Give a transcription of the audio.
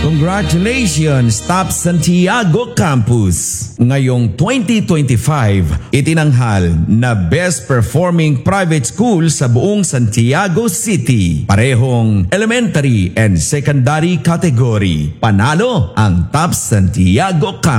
Congratulations, Top Santiago Campus! Ngayong 2025, itinanghal na Best Performing Private School sa buong Santiago City. Parehong elementary and secondary category. Panalo ang Top Santiago Campus.